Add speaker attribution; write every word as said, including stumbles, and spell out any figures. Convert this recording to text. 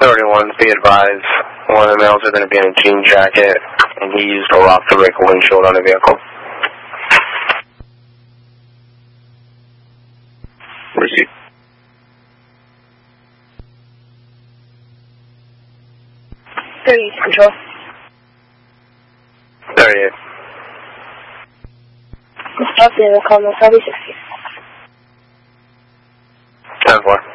Speaker 1: thirty-one, be advised, one of the males are going to be in a jean jacket, and he used a rock to break a windshield on the vehicle. Receive.
Speaker 2: thirty-eight, control.
Speaker 1: thirty-eight.
Speaker 2: Stop there, call no Southeast sixty.
Speaker 1: ten four.